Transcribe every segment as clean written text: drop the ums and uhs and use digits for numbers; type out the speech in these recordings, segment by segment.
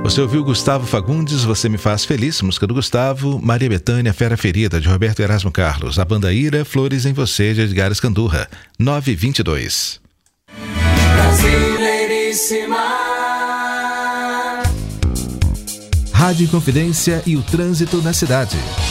Você ouviu Gustavo Fagundes, Você Me Faz Feliz, música do Gustavo. Maria Bethânia, Fera Ferida, de Roberto Erasmo Carlos. A Banda Ira, Flores em Você, de Edgar Escandurra. 9h22. Brasileiríssima. Rádio Inconfidência e o trânsito na cidade.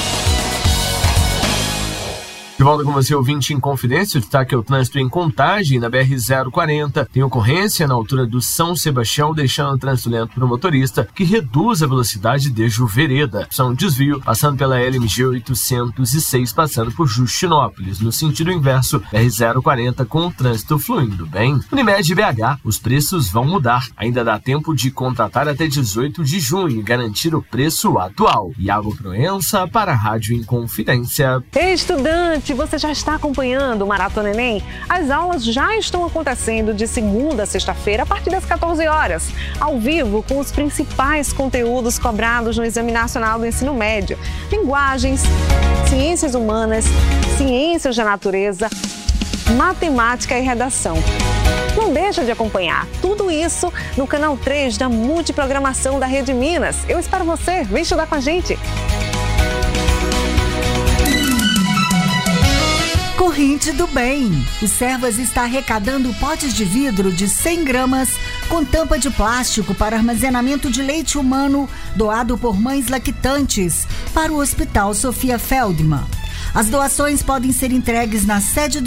De volta com você, ouvinte Inconfidência, o destaque é o trânsito em Contagem, na BR-040. Tem ocorrência na altura do São Sebastião, deixando o trânsito lento para o motorista, que reduz a velocidade de Juvereda. São desvio, passando pela LMG 806, passando por Justinópolis. No sentido inverso, BR-040 com o trânsito fluindo bem. Unimed BH, os preços vão mudar. Ainda dá tempo de contratar até 18 de junho e garantir o preço atual. Iago Proença para a Rádio Inconfidência. Estudante, você já está acompanhando o Maratona Enem? As aulas já estão acontecendo de segunda a sexta-feira, a partir das 14 horas, ao vivo, com os principais conteúdos cobrados no Exame Nacional do Ensino Médio: linguagens, ciências humanas, ciências da natureza, matemática e redação. Não deixa de acompanhar tudo isso no canal 3 da Multiprogramação da Rede Minas. Eu espero você, vem estudar com a gente! Corrente do Bem. O Servas está arrecadando potes de vidro de 100 gramas com tampa de plástico para armazenamento de leite humano doado por mães lactantes para o Hospital Sofia Feldman. As doações podem ser entregues na sede do